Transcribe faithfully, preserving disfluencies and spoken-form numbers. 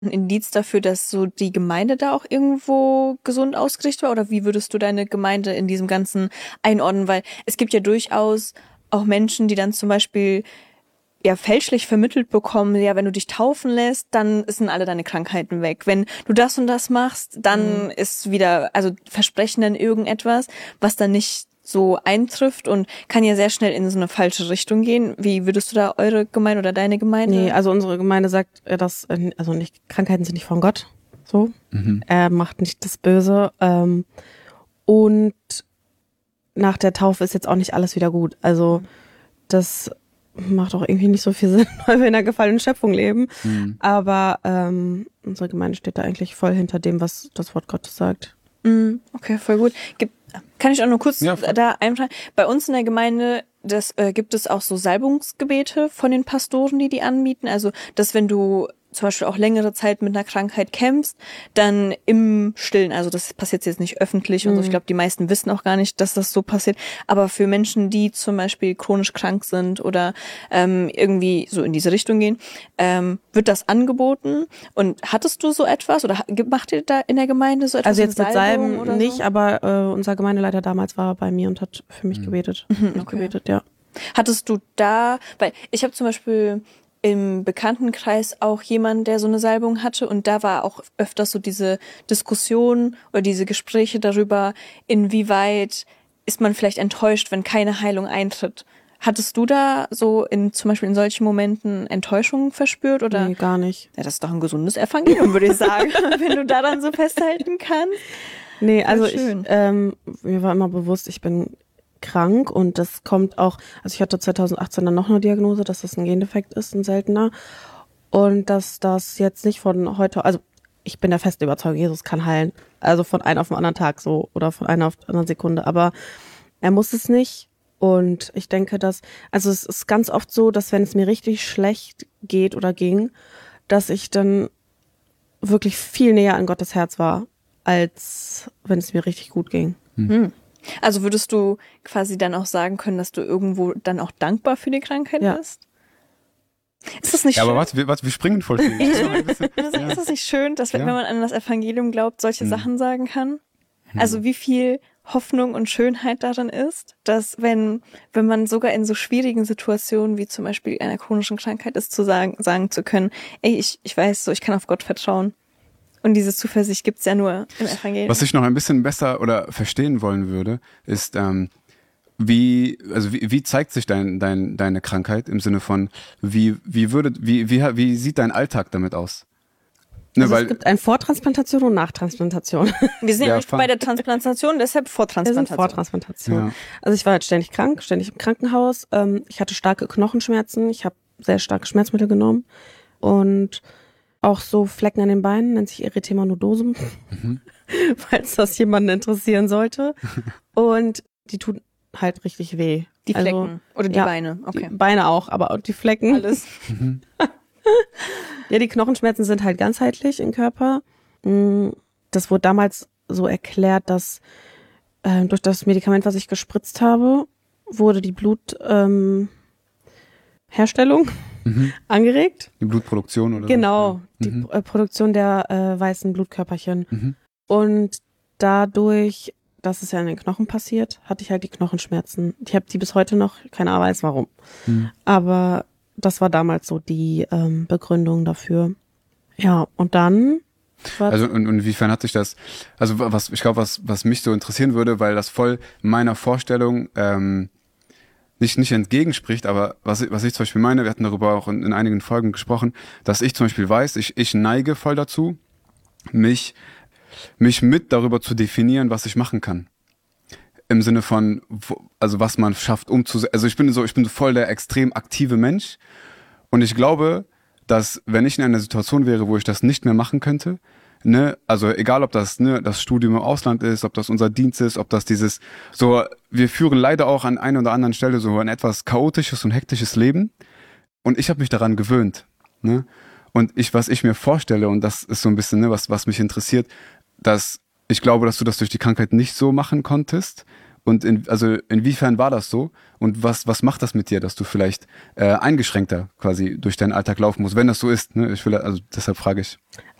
ein Indiz dafür, dass so die Gemeinde da auch irgendwo gesund ausgerichtet war? Oder wie würdest du deine Gemeinde in diesem Ganzen einordnen? Weil es gibt ja durchaus auch Menschen, die dann zum Beispiel ja fälschlich vermittelt bekommen, ja, wenn du dich taufen lässt, dann sind alle deine Krankheiten weg. Wenn du das und das machst, dann mhm. ist wieder, also versprechen dann irgendetwas, was dann nicht so eintrifft und kann ja sehr schnell in so eine falsche Richtung gehen. Wie würdest du da eure Gemeinde oder deine Gemeinde? Nee, also unsere Gemeinde sagt, dass, also nicht, Krankheiten sind nicht von Gott, so. Mhm. Er macht nicht das Böse, ähm, und nach der Taufe ist jetzt auch nicht alles wieder gut. Also, das macht auch irgendwie nicht so viel Sinn, weil wir in einer gefallenen Schöpfung leben. Mhm. Aber ähm, unsere Gemeinde steht da eigentlich voll hinter dem, was das Wort Gottes sagt. Mhm. Okay, voll gut. Gibt, kann ich auch nur kurz ja, da einschreiben? Bei uns in der Gemeinde das, äh, gibt es auch so Salbungsgebete von den Pastoren, die die anbieten. Also, dass wenn du zum Beispiel auch längere Zeit mit einer Krankheit kämpfst, dann im Stillen, also das passiert jetzt nicht öffentlich und so, ich glaube, die meisten wissen auch gar nicht, dass das so passiert, aber für Menschen, die zum Beispiel chronisch krank sind oder ähm, irgendwie so in diese Richtung gehen, ähm, wird das angeboten. Und hattest du so etwas oder macht ihr da in der Gemeinde so etwas? Also jetzt mit Salben oder nicht, so? Aber äh, unser Gemeindeleiter damals war bei mir und hat für mich mhm. gebetet. Mhm, okay. gebetet, ja. Hattest du da, weil ich habe zum Beispiel im Bekanntenkreis auch jemand, der so eine Salbung hatte und da war auch öfters so diese Diskussion oder diese Gespräche darüber, inwieweit ist man vielleicht enttäuscht, wenn keine Heilung eintritt. Hattest du da so in zum Beispiel in solchen Momenten Enttäuschungen verspürt oder? Nee, gar nicht. Ja, das ist doch ein gesundes Evangelium, würde ich sagen, wenn du da dann so festhalten kannst. Nee, also ich, ähm, mir war immer bewusst, ich bin krank und das kommt auch, also ich hatte zwanzig achtzehn dann noch eine Diagnose, dass das ein Gendefekt ist, ein seltener, und dass das jetzt nicht von heute, also ich bin der festen Überzeugung, Jesus kann heilen, also von einem auf den anderen Tag so oder von einer auf die andere Sekunde, aber er muss es nicht und ich denke, dass, also es ist ganz oft so, dass wenn es mir richtig schlecht geht oder ging, dass ich dann wirklich viel näher an Gottes Herz war, als wenn es mir richtig gut ging. Mhm. Also würdest du quasi dann auch sagen können, dass du irgendwo dann auch dankbar für die Krankheit ja. bist? Ist das nicht ja, schön? Aber warte, wir, warte, wir springen voll viel. ist, ja. ist das nicht schön, dass wenn ja. man an das Evangelium glaubt, solche hm. Sachen sagen kann? Hm. Also wie viel Hoffnung und Schönheit darin ist, dass wenn wenn man sogar in so schwierigen Situationen wie zum Beispiel einer chronischen Krankheit ist, zu sagen sagen zu können, ey, ich ich weiß so, ich kann auf Gott vertrauen. Und diese Zuversicht gibt's ja nur im Evangelium. Was ich noch ein bisschen besser oder verstehen wollen würde, ist, ähm, wie, also wie, wie zeigt sich dein, dein, deine Krankheit im Sinne von, wie, wie würde, wie, wie, wie sieht dein Alltag damit aus? Ne, also weil, es gibt eine Vortransplantation und Nachtransplantation. Wir sind ja nicht bei der Transplantation, deshalb Vortransplantation. Wir sind Vortransplantation. Ja. Also ich war halt ständig krank, ständig im Krankenhaus. Ich hatte starke Knochenschmerzen, ich habe sehr starke Schmerzmittel genommen und auch so Flecken an den Beinen, nennt sich Erythema nodosum, mhm. falls das jemanden interessieren sollte. Und die tun halt richtig weh. Die Flecken also, oder die ja, Beine? Okay. Die Beine auch, aber auch die Flecken. Alles. Mhm. Ja, die Knochenschmerzen sind halt ganzheitlich im Körper. Das wurde damals so erklärt, dass äh, durch das Medikament, was ich gespritzt habe, wurde die Blutherstellung ähm, Mhm. angeregt. Die Blutproduktion oder Genau, so? die mhm. äh, Produktion der äh, weißen Blutkörperchen. Mhm. Und dadurch, dass es ja in den Knochen passiert, hatte ich halt die Knochenschmerzen. Ich habe die bis heute noch, keiner weiß warum. Mhm. Aber das war damals so die ähm, Begründung dafür. Ja, und dann... Also und, und inwiefern hat sich das, also was ich glaube, was was mich so interessieren würde, weil das voll meiner Vorstellung ähm, nicht nicht entgegenspricht, aber was, was ich zum Beispiel meine, wir hatten darüber auch in, in einigen Folgen gesprochen, dass ich zum Beispiel weiß, ich, ich neige voll dazu, mich, mich mit darüber zu definieren, was ich machen kann. Im Sinne von, also was man schafft, umzusetzen. Also ich bin so, ich bin so voll der extrem aktive Mensch und ich glaube, dass wenn ich in einer Situation wäre, wo ich das nicht mehr machen könnte, ne, also egal ob das ne das Studium im Ausland ist, ob das unser Dienst ist, ob das dieses so, wir führen leider auch an einer oder anderen Stelle so ein etwas chaotisches und hektisches Leben und ich habe mich daran gewöhnt, ne, und ich was ich mir vorstelle und das ist so ein bisschen ne was was mich interessiert, dass ich glaube, dass du das durch die Krankheit nicht so machen konntest Und in, also inwiefern war das so? Und was, was macht das mit dir, dass du vielleicht äh, eingeschränkter quasi durch deinen Alltag laufen musst, wenn das so ist? Ne? Ich will, also deshalb frage ich.